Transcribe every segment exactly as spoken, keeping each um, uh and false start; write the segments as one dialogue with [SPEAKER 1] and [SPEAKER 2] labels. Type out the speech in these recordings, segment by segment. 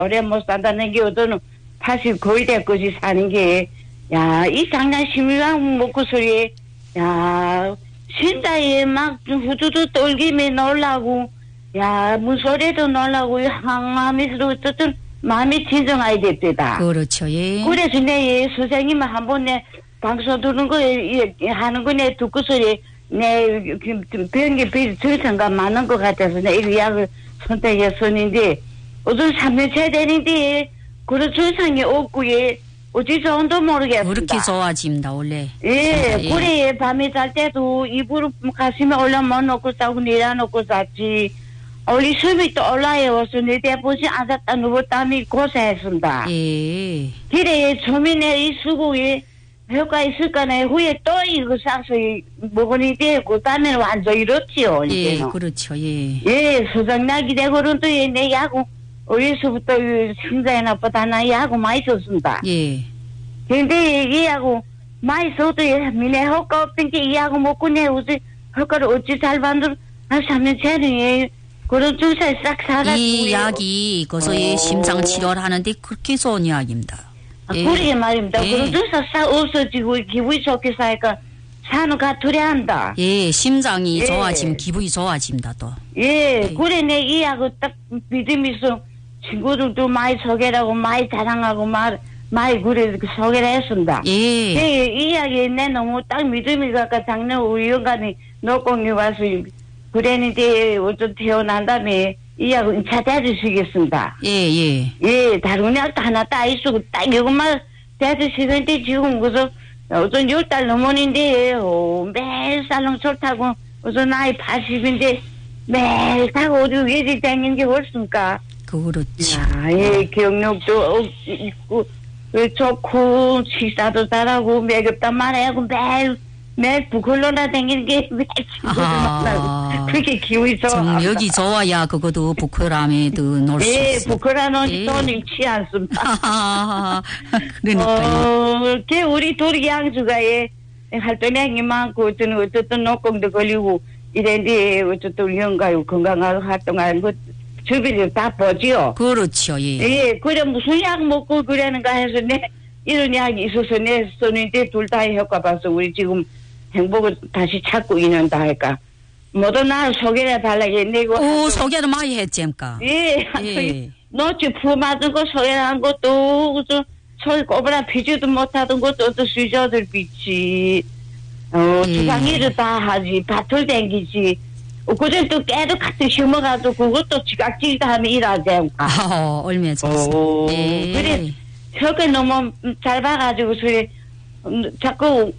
[SPEAKER 1] 오래 못 산다는 게 어떤 팔십 거의 대까지 사는 게, 야, 이 장난 심장 먹고 소리에, 야, 신다에 막 후두두 떨기며 놀라고, 야, 무소리도 놀라고, 항암에서도 어쨌든 마음이 진정해야 됩니다.
[SPEAKER 2] 그렇죠, 예.
[SPEAKER 1] 그래서 내 선생님 한번 내 방송 듣는 거, 하는 거 내 듣고서 내 병이 비슷한가 많은 것 같아서 내 이 약을 선택했었는데, 어떤 삼 년째 되는데, 그런 증상이 없고, 예, 어찌 좋은도 모르겠습니다.
[SPEAKER 2] 그렇게 좋아집니다, 원래.
[SPEAKER 1] 예,
[SPEAKER 2] 예.
[SPEAKER 1] 그래, 밤에 잘 때도 이불 가슴에 올라만 놓고 자고 내려놓고 잤지. 우리 숨이 또 올라와서 내 대포시 앉았다 누웠다니 고생했습니다.
[SPEAKER 2] 예.
[SPEAKER 1] 그래, 처음에 이 수고에 효과 있을까네. 후에 또 이거 사서 먹으니 되고, 다음에는 완전 이렇지요,
[SPEAKER 2] 예,
[SPEAKER 1] 이제는.
[SPEAKER 2] 그렇죠, 예.
[SPEAKER 1] 예, 소장나기 되고는 또 내 야구, 어려서부터 심장이 나쁘다 나 야구 많이 줬습니다.
[SPEAKER 2] 예.
[SPEAKER 1] 근데 이 야구 많이 써도 미네 효과 없던 게 이 야구 먹고 내 어찌 효과를 어찌 잘 만들어 한 삼 년 전에 그런 주사에 싹 사가지고
[SPEAKER 2] 이 약이 거기서 예, 심장 치료를 하는데 그렇게 좋은 약입니다.
[SPEAKER 1] 아,
[SPEAKER 2] 예.
[SPEAKER 1] 그러게 말입니다.
[SPEAKER 2] 예.
[SPEAKER 1] 그런 주사 싹 없어지고 기분이 좋게 사니까 사는 가 두려한다.
[SPEAKER 2] 예, 심장이
[SPEAKER 1] 예.
[SPEAKER 2] 좋아지면 기분이 좋아집니다, 또.
[SPEAKER 1] 예,
[SPEAKER 2] 예.
[SPEAKER 1] 그래 내 이 야구 딱 믿음이 있어. 친구들도 많이 소개하고 많이 자랑하고 말 많이 그래 소개를 했습니다.
[SPEAKER 2] 예.
[SPEAKER 1] 예, 이 이야기 내 너무 딱 믿음이 가까 작년 우리 영감이 노공이 와서 그랬는데 어쩌 태어난 다음에 이 이야기 이 차 대주시겠습니다.
[SPEAKER 2] 예, 예.
[SPEAKER 1] 예, 다른 약도 하나 딱 있어 딱 이것만 대주시는데 지금 그래서 어떤 열 달 넘었는데 어, 매일 살롱철 타고 어떤 나이 팔십인데 매일 타고 어디 외지 다니는 게 옳습니까?
[SPEAKER 2] 그렇지.
[SPEAKER 1] 야, 예, 기억력도 있고, 좋고, 식사도 잘하고, 매급단 말하고, 매일, 매일 부클로나 다니는 게 매일 친구들 만나고, 그렇게 기분이 좋아.
[SPEAKER 2] 정력이 좋아야 그것도 부끄럼에도 놀 수
[SPEAKER 1] 예,
[SPEAKER 2] 있습니다.
[SPEAKER 1] 부클로는
[SPEAKER 2] 예.
[SPEAKER 1] 돈을 잃지 않습니다.
[SPEAKER 2] 그러니까요.
[SPEAKER 1] 어, 걔 우리 둘이 양주가 예, 활동량이 많고, 어떤, 어쨌든 녹공도 걸리고, 이랬는데, 어쨌든 우리 영가요, 건강하고 활동하는 것, 주변을 다 보지요.
[SPEAKER 2] 그렇죠, 예.
[SPEAKER 1] 예, 그래, 무슨 약 먹고 그러는가 해서, 내, 이런 약이 있어서 내 썼는데 둘 다 효과 봐서 우리 지금 행복을 다시 찾고 있는다 할까. 모두 나를 소개를 해달라고 내고.
[SPEAKER 2] 오, 소개를 많이 했잼까.
[SPEAKER 1] 예,
[SPEAKER 2] 예.
[SPEAKER 1] 너지 푸 맞은 거 소개한 것도, 저, 소 꼬부라 피지도 못하던 것도 또 수저들 비치. 어,
[SPEAKER 2] 예.
[SPEAKER 1] 주방일을 다 하지, 밭을 댕기지. 어, 그전 또 깨도 같이 심어가지고 그것도 지각지기도 하면 일하지.
[SPEAKER 2] 아, 얼마나 좋습니다.
[SPEAKER 1] 오,
[SPEAKER 2] 예.
[SPEAKER 1] 그래. 저게 너무 잘 봐가지고, 소리, 음, 자꾸,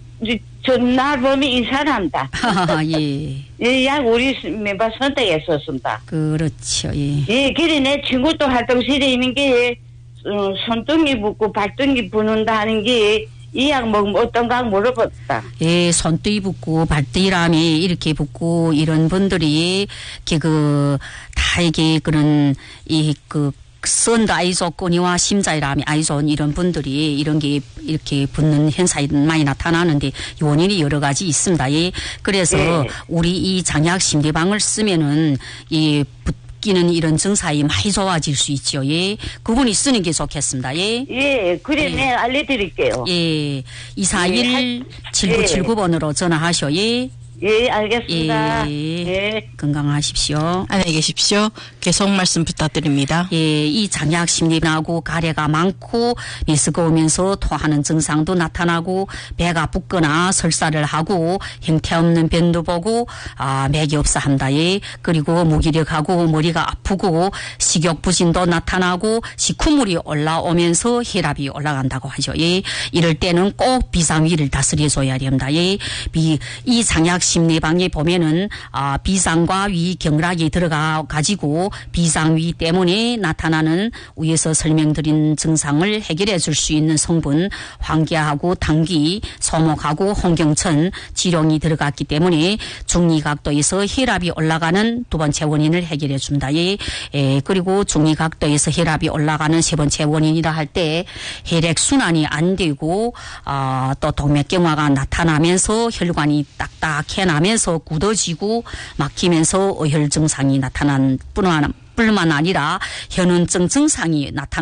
[SPEAKER 1] 저날 보면 인사를 한다.
[SPEAKER 2] 예.
[SPEAKER 1] 예, 약 우리 멤버 선택했었습니다.
[SPEAKER 2] 그렇죠, 예.
[SPEAKER 1] 예, 그래, 내 친구도 활동실에 있는 게, 어, 손등이 붓고 발등이 부는다 하는 게, 이 약 먹으면 어떤가 물어봤다.
[SPEAKER 2] 예, 손등이 붓고 발뒤람이 이렇게 붓고 이런 분들이 이렇게 그, 다 이게 그런, 이 그, 선도 아이소꼬니와 심자이람이 아이존 이런 분들이 이런 게 이렇게 붙는 현상이 많이 나타나는데 원인이 여러 가지 있습니다. 예. 그래서
[SPEAKER 1] 예.
[SPEAKER 2] 우리 이 장약 심리방을 쓰면은 이 붙기는 이런 증상이 많이 좋아질 수 있죠. 예. 그분이 쓰는 게 좋겠습니다. 예.
[SPEAKER 1] 예, 그래,
[SPEAKER 2] 예.
[SPEAKER 1] 내 알려드릴게요.
[SPEAKER 2] 예. 이사일 칠구칠구 번으로 전화하셔. 예.
[SPEAKER 1] 예, 알겠습니다.
[SPEAKER 2] 예.
[SPEAKER 1] 예.
[SPEAKER 2] 건강하십시오.
[SPEAKER 3] 안녕히 계십시오. 계속 말씀 부탁드립니다.
[SPEAKER 2] 예, 이 장약 심리나고 가래가 많고 미스가 오면서 토하는 증상도 나타나고 배가 붓거나 설사를 하고 형태없는 변도 보고 아 맥이 없어 한다. 예. 그리고 무기력하고 머리가 아프고 식욕 부진도 나타나고 식후물이 올라오면서 혈압이 올라간다고 하죠. 예. 이럴 때는 꼭 비상위를 다스려 줘야 됩니다. 예. 비, 이 장약 심리방에 보면은 아 비상과 위 경락이 들어가 가지고 비상위 때문에 나타나는 위에서 설명드린 증상을 해결해 줄 수 있는 성분 황계하고 당귀, 소목하고 홍경천, 지룡이 들어갔기 때문에 중리각도에서 혈압이 올라가는 두 번째 원인을 해결해 줍니다. 예. 예, 그리고 중리각도에서 혈압이 올라가는 세 번째 원인이라 할 때 혈액 순환이 안 되고 아, 또 동맥경화가 나타나면서 혈관이 딱딱해 나면서 굳어지고 막히면서 어혈 증상이 나타난 뿐만 뿐만 아니라 현운증 증상이 나타나